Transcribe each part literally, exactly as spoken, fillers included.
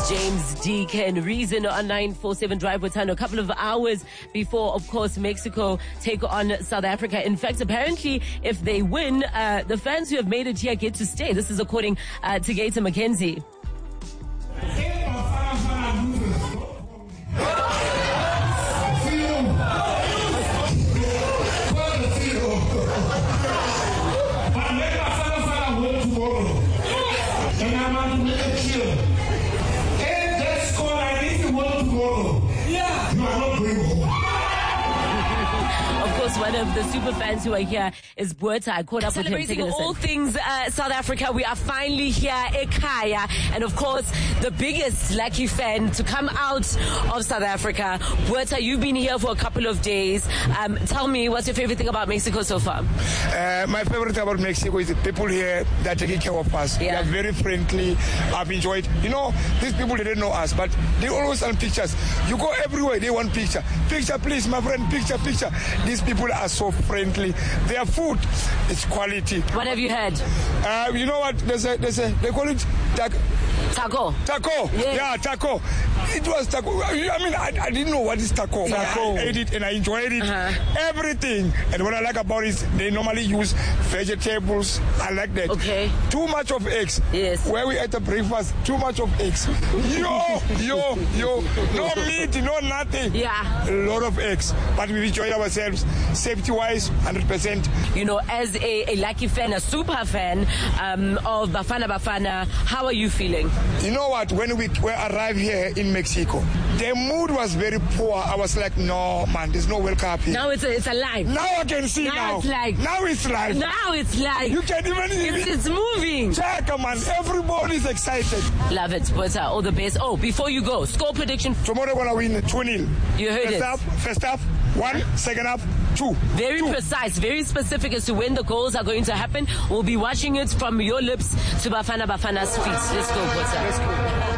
It's James Deacon, Reason on nine four seven Drive with Tano. A couple of hours before, of course, Mexico take on South Africa. In fact, apparently, if they win, uh, the fans who have made it here get to stay. This is according uh, to Gator McKenzie. One of the super fans who are here is Buerta. I caught up with him. Celebrating all things uh, South Africa. We are finally here, Ekaya. And of course, the biggest lucky fan to come out of South Africa. Buerta, you've been here for a couple of days. Um, tell me, what's your favorite thing about Mexico so far? Uh, my favorite thing about Mexico is the people here that are taking care of us. Yeah. They are very friendly. I've enjoyed. You know, these people, they didn't know us, but they always want pictures. You go everywhere, they want picture. Picture, please, my friend, picture, picture. These people are so friendly. Their food is quality. What have you had? Uh, you know what? There's a, there's a, they call it taco. Taco. Taco. Yes. Yeah, taco. It was taco. I mean, I, I didn't know what is taco. Taco. I ate it and I enjoyed it. Uh-huh. Everything. And what I like about it is they normally use vegetables. I like that. Okay. Too much of eggs. Yes. Where we ate the breakfast, too much of eggs. Yo, yo, yo. No meat, no nothing. Yeah. A lot of eggs. But we enjoyed ourselves. Safety-wise, one hundred percent. You know, as a, a lucky fan, a super fan um, of Bafana Bafana, how are you feeling? You know what? When we, we arrived here in Mexico, the mood was very poor. I was like, no, man, there's no World Cup here. Now it's a, it's alive. Now I can see now. Now it's live. Now it's live. Now it's live. You can't even... It's, it's moving. Check, man. Everybody's excited. Love it, Buerta. All the best. Oh, before you go, score prediction. Tomorrow we're going to win two nil. You heard first it. Half, first half, one. Second half, two. Very two. precise, very specific as to when the goals are going to happen. We'll be watching it from your lips to Bafana Bafana's feet. Let's go, Buerta. Let's go.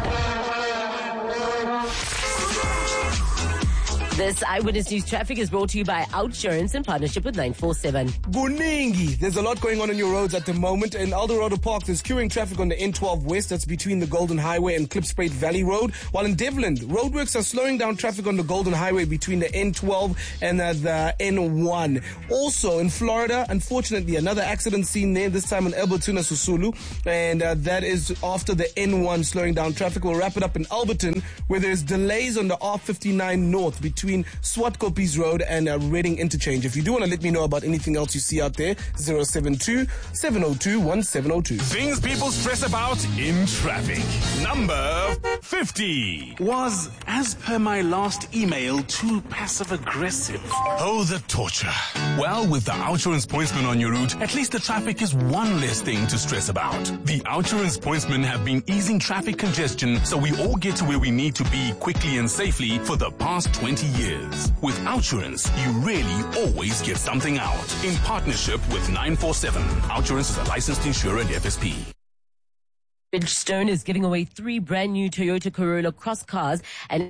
This Eyewitness News traffic is brought to you by Outsurance in partnership with nine four seven. Guningi. There's a lot going on on your roads at the moment. In Eldorado Park, there's queuing traffic on the N twelve West. That's between the Golden Highway and Klipspruit Valley Road. While in Devland, roadworks are slowing down traffic on the Golden Highway between the N twelve and uh, the N one. Also in Florida, unfortunately, another accident scene there, this time in Albertona, Susulu. And uh, that is after the N one slowing down traffic. We'll wrap it up in Alberton, where there's delays on the R fifty-nine North between between Swartkoppies Road and uh, Reading Interchange. If you do want to let me know about anything else you see out there, zero seven two, seven zero two, one seven zero two. Things people stress about in traffic. Number fifty was, as per my last email, too passive-aggressive. Oh, the torture. Well, with the Outsurance Pointsman on your route, at least the traffic is one less thing to stress about. The Outsurance Pointsmen have been easing traffic congestion so we all get to where we need to be quickly and safely for the past twenty years. With Outsurance, you really always get something out. In partnership with nine four seven. Outsurance is a licensed insurer and F S P. Bridgestone is giving away three brand new Toyota Corolla Cross cars and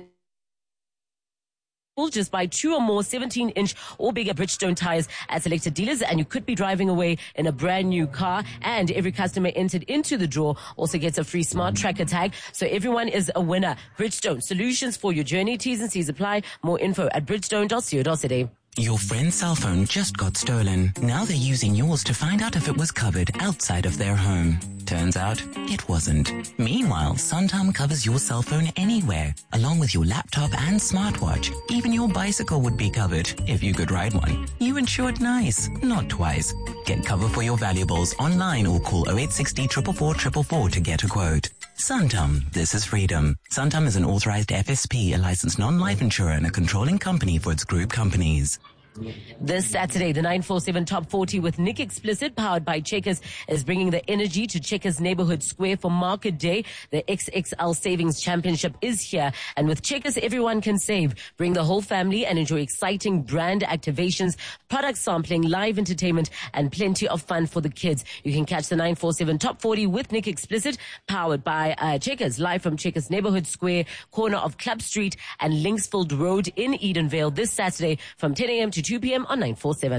just buy two or more seventeen inch or bigger Bridgestone tires at selected dealers and you could be driving away in a brand new car. And every customer entered into the draw also gets a free smart tracker tag. So everyone is a winner. Bridgestone, solutions for your journey. T's and C's apply. More info at bridgestone dot co dot za. Your friend's cell phone just got stolen. Now they're using yours to find out if it was covered outside of their home. Turns out it wasn't. Meanwhile, Santam covers your cell phone anywhere, along with your laptop and smartwatch. Even your bicycle would be covered if you could ride one. You insured nice, not twice. Get cover for your valuables online or call oh eight six zero, four four four, four four to get a quote. Santam, this is freedom. Santam is an authorized F S P, a licensed non-life insurer and a controlling company for its group companies. This Saturday, the nine four seven Top forty with Nick Explicit, powered by Checkers, is bringing the energy to Checkers Neighborhood Square for Market Day. The X X L Savings Championship is here, and with Checkers, everyone can save. Bring the whole family and enjoy exciting brand activations, product sampling, live entertainment, and plenty of fun for the kids. You can catch the nine four seven Top forty with Nick Explicit, powered by uh, Checkers, live from Checkers Neighborhood Square, corner of Club Street and Linksfield Road in Edenvale, this Saturday from ten a.m. to two p.m. on nine four seven.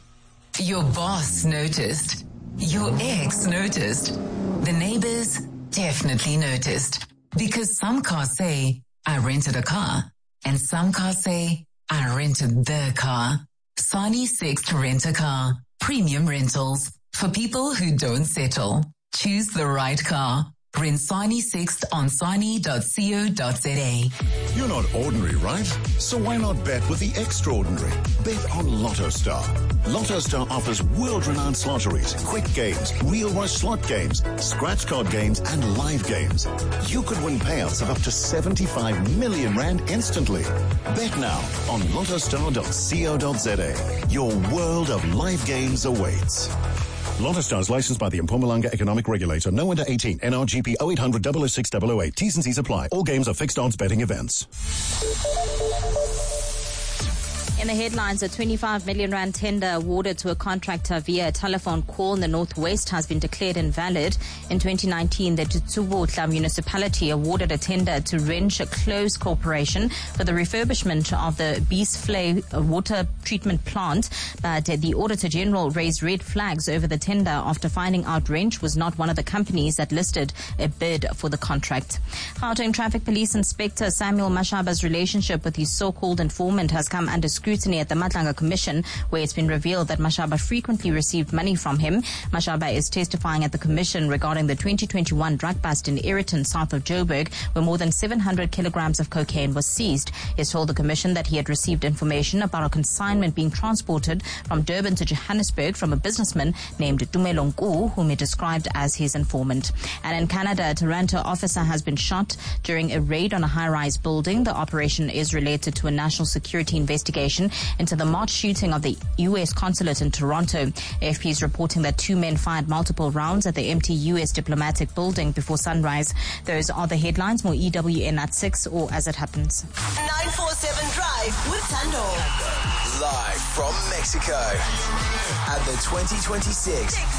Your boss noticed. Your ex noticed. The neighbors definitely noticed. Because some cars say, I rented a car, and some cars say, I rented the car. Sani Sixt Rent a Car. Premium rentals. For people who don't settle. Choose the right car. Rent Sani Sixt on sani dot co dot za. You're not ordinary, right? So why not bet with the extraordinary? Bet on Lotto Star. Lotto Star offers world-renowned lotteries, quick games, real rush slot games, scratch card games, and live games. You could win payouts of up to seventy-five million rand instantly. Bet now on lotto star dot co dot za. Your world of live games awaits. Lotto Star is licensed by the Mpumalanga Economic Regulator. No under eighteen. N R G P oh eight hundred, double oh six, double oh eight. T's and C's apply. All games are fixed odds betting events. In the headlines, a twenty-five million rand tender awarded to a contractor via a telephone call in the Northwest has been declared invalid. In twenty nineteen, the Tsubotla municipality awarded a tender to Wrench Close Corporation for the refurbishment of the Beesvlei water treatment plant, but the Auditor General raised red flags over the tender after finding out Wrench was not one of the companies that listed a bid for the contract. Gauteng Traffic Police Inspector Samuel Mashaba's relationship with his so-called informant has come under scrutiny at the Matlanga Commission, where it's been revealed that Mashaba frequently received money from him. Mashaba is testifying at the Commission regarding the twenty twenty-one drug bust in Ayrton, south of Joburg, where more than seven hundred kilograms of cocaine was seized. He has told the Commission that he had received information about a consignment being transported from Durban to Johannesburg from a businessman named Tumelong Ku, whom he described as his informant. And in Canada, a Toronto officer has been shot during a raid on a high-rise building. The operation is related to a national security investigation into the March shooting of the U S consulate in Toronto. A F P is reporting that two men fired multiple rounds at the empty U S diplomatic building before sunrise. Those are the headlines. More E W N at six or as it happens. nine four seven Drive with Tando. Live from Mexico at the twenty twenty-six